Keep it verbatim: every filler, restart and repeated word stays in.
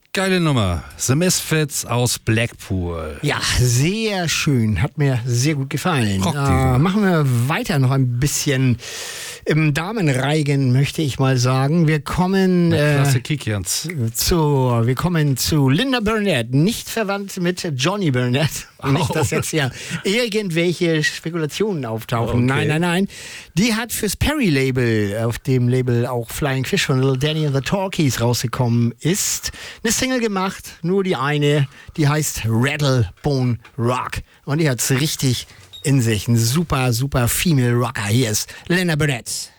Geile Nummer. The Misfits aus Blackpool. Ja, sehr schön. Hat mir sehr gut gefallen. Rock Äh, machen wir weiter noch ein bisschen im Damenreigen, möchte ich mal sagen. Wir kommen äh, Klasse Kikians. zu, wir kommen zu Linda Burnett, nicht verwandt mit Johnny Burnett. Oh. Nicht, dass jetzt ja irgendwelche Spekulationen auftauchen. Okay. Nein, nein, nein. Die hat fürs Perry-Label, auf dem Label auch Flying Fish von Little Danny and the Talkies rausgekommen ist, eine Single gemacht, nur die eine, die heißt Rattlebone Rock. Und die hat's richtig in sich. Ein super, super Female Rocker. Hier ist Linda Burnett.